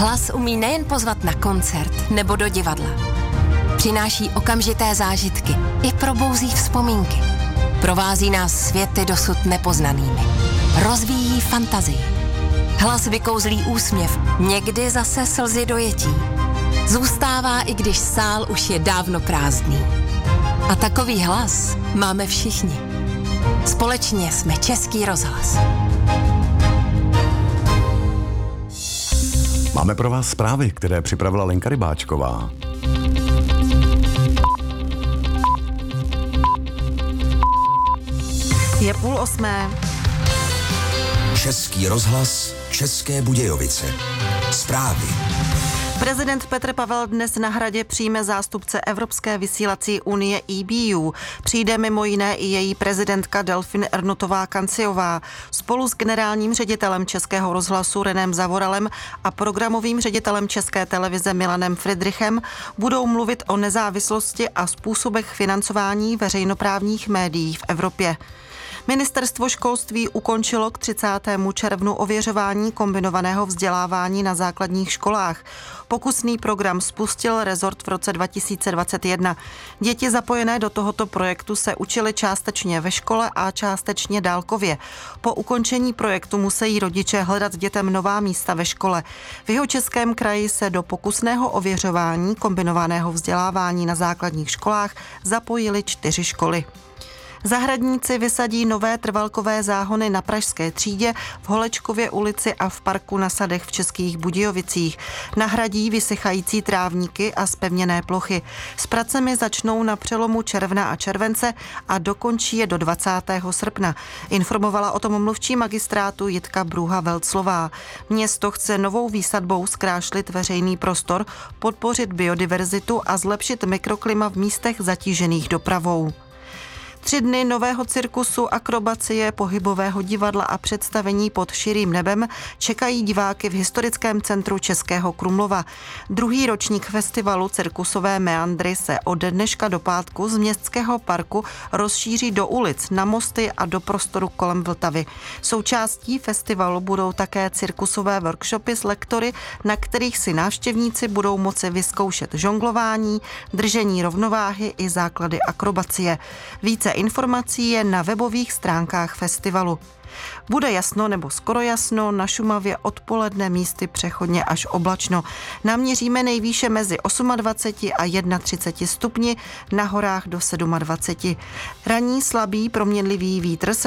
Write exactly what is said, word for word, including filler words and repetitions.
Hlas umí nejen pozvat na koncert nebo do divadla. Přináší okamžité zážitky i probouzí vzpomínky. Provází nás světy dosud nepoznanými. Rozvíjí fantazii. Hlas vykouzlí úsměv, někdy zase slzy dojetí. Zůstává, i když sál už je dávno prázdný. A takový hlas máme všichni. Společně jsme Český rozhlas. Máme pro vás zprávy, které připravila Lenka Rybáčková. Je půl osmé. Český rozhlas, České Budějovice. Zprávy. Prezident Petr Pavel dnes na Hradě přijme zástupce Evropské vysílací unie E B U. Přijde mimo jiné i její prezidentka Delfin Ernotová-Kanciová. Spolu s generálním ředitelem Českého rozhlasu Renem Zavoralem a programovým ředitelem České televize Milanem Friedrichem budou mluvit o nezávislosti a způsobech financování veřejnoprávních médií v Evropě. Ministerstvo školství ukončilo k třicátému červnu ověřování kombinovaného vzdělávání na základních školách. Pokusný program spustil rezort v roce dva tisíce dvacet jedna. Děti zapojené do tohoto projektu se učily částečně ve škole a částečně dálkově. Po ukončení projektu musí rodiče hledat dětem nová místa ve škole. V Jihočeském kraji se do pokusného ověřování kombinovaného vzdělávání na základních školách zapojily čtyři školy. Zahradníci vysadí nové trvalkové záhony na Pražské třídě, v Holečkově ulici a v parku na Sadech v Českých Budějovicích. Nahradí vysychající trávníky a zpevněné plochy. S pracemi začnou na přelomu června a července a dokončí je do dvacátého srpna. Informovala o tom mluvčí magistrátu Jitka Brůha-Velclová. Město chce novou výsadbou zkrášlit veřejný prostor, podpořit biodiverzitu a zlepšit mikroklima v místech zatížených dopravou. Tři dny nového cirkusu, akrobacie, pohybového divadla a představení pod širým nebem čekají diváky v historickém centru Českého Krumlova. Druhý ročník festivalu Cirkusové meandry se od dneška do pátku z městského parku rozšíří do ulic, na mosty a do prostoru kolem Vltavy. Součástí festivalu budou také cirkusové workshopy s lektory, na kterých si návštěvníci budou moci vyzkoušet žonglování, držení rovnováhy i základy akrobacie. Více informací je na webových stránkách festivalu. Bude jasno nebo skoro jasno, na Šumavě odpoledne místy přechodně až oblačno. Naměříme nejvýše mezi dvaceti osmi a třiceti jedním stupni, na horách do dvaceti sedmi. Ranní slabý proměnlivý vítr se